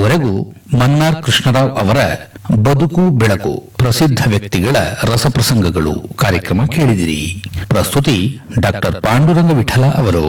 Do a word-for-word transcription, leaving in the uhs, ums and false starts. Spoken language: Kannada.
ಇದುವರೆಗೂ ಮನ್ನಾರ್ ಕೃಷ್ಣರಾವ್ ಅವರ ಬದುಕು ಬೆಳಕು ಪ್ರಸಿದ್ಧ ವ್ಯಕ್ತಿಗಳ ರಸಪ್ರಸಂಗಗಳು ಕಾರ್ಯಕ್ರಮ ಕೇಳಿದಿರಿ. ಪ್ರಸ್ತುತಿ ಡಾಕ್ಟರ್ ಪಾಂಡುರಂಗ ವಿಠಲ ಅವರು.